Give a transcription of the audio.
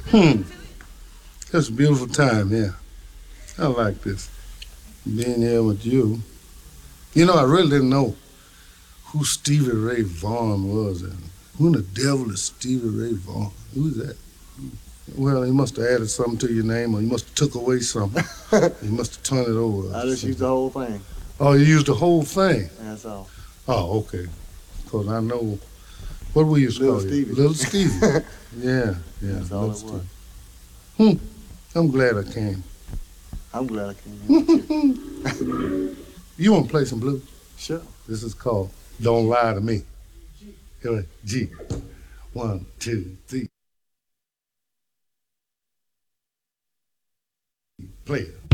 Hmm. It's a beautiful time here. I like this. Being here with you. You know, I really didn't know who Stevie Ray Vaughan was. And who in the devil is Stevie Ray Vaughan? Who's that? Well, he must have added something to your name, or he must have took away something. He must have turned it over. I just used the whole thing. Oh, you used the whole thing? That's all. Oh, okay. Because I know, what we used to Little call you? Stevie. Little Stevie. Yeah, yeah. That's all Little it was. Stevie. I'm glad I came. I'm glad I came here with you. You want to play some blues? Sure. This is called Don't Lie to Me. Here, G. 1, 2, 3. Play it.